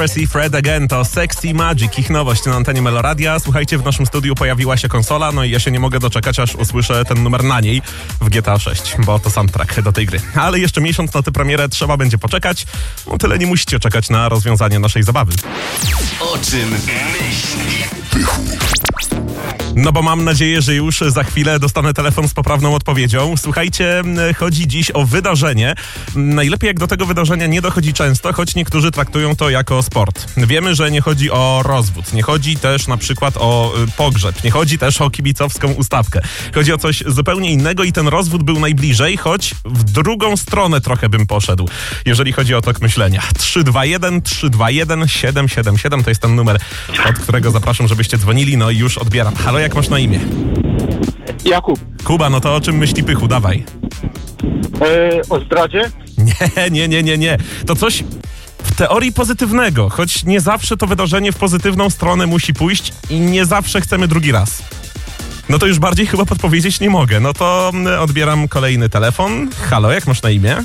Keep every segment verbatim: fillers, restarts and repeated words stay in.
Percy Fred Again to Sexy Magic, ich nowość na antenie Meloradia. Słuchajcie, w naszym studiu pojawiła się konsola, no i ja się nie mogę doczekać, aż usłyszę ten numer na niej w G T A sześć, bo to soundtrack do tej gry. Ale jeszcze miesiąc na tę premierę trzeba będzie poczekać. No tyle nie musicie czekać na rozwiązanie naszej zabawy. O czym myśli Pychu? No bo mam nadzieję, że już za chwilę dostanę telefon z poprawną odpowiedzią. Słuchajcie, chodzi dziś o wydarzenie. Najlepiej jak do tego wydarzenia nie dochodzi często, choć niektórzy traktują to jako sport. Wiemy, że nie chodzi o rozwód, nie chodzi też na przykład o pogrzeb, nie chodzi też o kibicowską ustawkę. Chodzi o coś zupełnie innego i ten rozwód był najbliżej, choć w drugą stronę trochę bym poszedł, jeżeli chodzi o tok myślenia. trzy dwa jeden trzy dwa jeden siedem siedem siedem to jest ten numer, od którego zapraszam, żebyście dzwonili, no i już odbieram. Halo, jak masz na imię? Jakub. Kuba, no to o czym myśli Pychu? Dawaj. Yy, o zdradzie? Nie, nie, nie, nie, nie. To coś w teorii pozytywnego, choć nie zawsze to wydarzenie w pozytywną stronę musi pójść i nie zawsze chcemy drugi raz. No to już bardziej chyba podpowiedzieć nie mogę. No to odbieram kolejny telefon. Halo, jak masz na imię?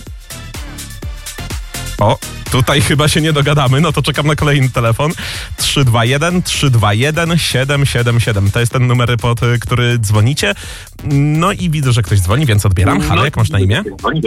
O, tutaj chyba się nie dogadamy, no to czekam na kolejny telefon. trzy dwa jeden trzy dwa jeden siedem siedem siedem. To jest ten numer, pod który dzwonicie. No i widzę, że ktoś dzwoni, więc odbieram. Halo, jak masz na imię?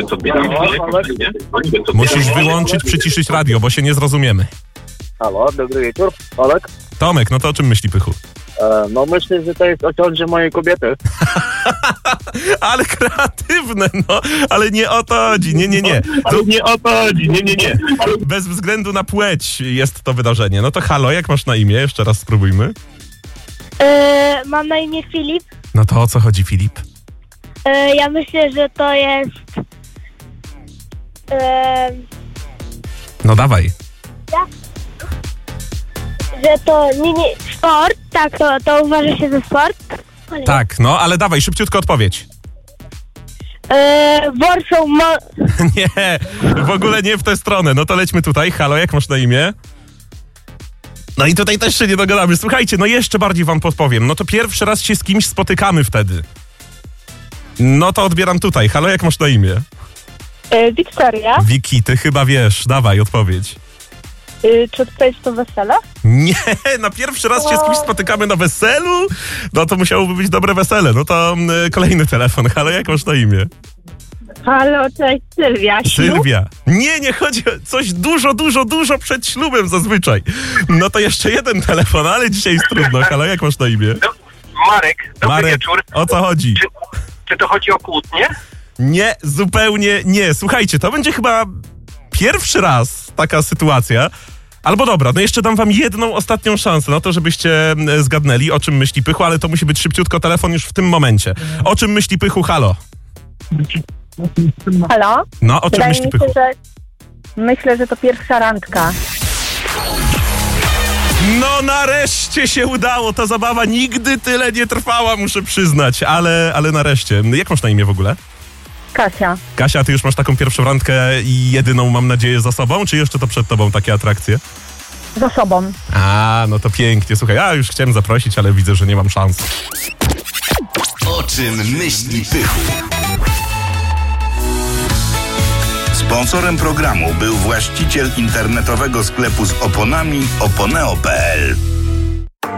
Musisz wyłączyć, przyciszyć radio, bo się nie zrozumiemy. Halo, dobry wieczór. Olek? Tomek, no to o czym myśli Pychu? E, no myślę, że to jest o ciąży mojej kobiety. Ale kreatywne, no. Ale nie o to chodzi, nie, nie, nie. Ale nie o to chodzi, nie, nie, nie. Bez względu na płeć jest to wydarzenie. No to halo, jak masz na imię? Jeszcze raz spróbujmy. E, mam na imię Filip. No to o co chodzi, Filip? E, ja myślę, że to jest... E, No dawaj. że to nie, nie, sport, tak, to, to uważa się za sport. Ale Tak, no ale dawaj, szybciutko odpowiedź. E, Warsaw Mo- Nie, w ogóle nie w tę stronę. No to lećmy tutaj. Halo, jak masz na imię? No i tutaj też się nie dogadamy. Słuchajcie, no jeszcze bardziej wam podpowiem. No to pierwszy raz się z kimś spotykamy wtedy. No to odbieram tutaj. Halo, jak masz na imię? E, Wiktoria, Wiki, ty chyba wiesz. Dawaj, odpowiedź. e, czy to jest to wesele? Nie, na pierwszy raz się z kimś spotykamy na weselu? No to musiałoby być dobre wesele. No to y, kolejny telefon. Halo, jak masz na imię? Halo, cześć, Sylwia. Ślub? Sylwia. Nie, nie chodzi o coś dużo, dużo, dużo przed ślubem zazwyczaj. No to jeszcze jeden telefon, ale dzisiaj jest trudno. Halo, jak masz na imię? Marek, dobry Marek, wieczór. o co chodzi? Czy, czy to chodzi o kłótnię? Nie, zupełnie nie. Słuchajcie, to będzie chyba pierwszy raz taka sytuacja. Albo dobra, no jeszcze dam wam jedną ostatnią szansę na to, żebyście e, zgadnęli, o czym myśli Pychu, ale to musi być szybciutko telefon już w tym momencie. O czym myśli Pychu? Halo? Halo? No, o czym Wydaje myśli mi Pychu? się, że myślę, że to pierwsza randka. No nareszcie się udało, ta zabawa nigdy tyle nie trwała, muszę przyznać, ale, ale nareszcie. Jak masz na imię w ogóle? Kasia. Kasia, ty już masz taką pierwszą randkę i jedyną, mam nadzieję, za sobą, czy jeszcze to przed tobą takie atrakcje? Za sobą. A, no to pięknie, słuchaj, ja już chciałem zaprosić, ale widzę, że nie mam szans. O czym myśli Pychu? Sponsorem programu był właściciel internetowego sklepu z oponami oponeo kropka p l.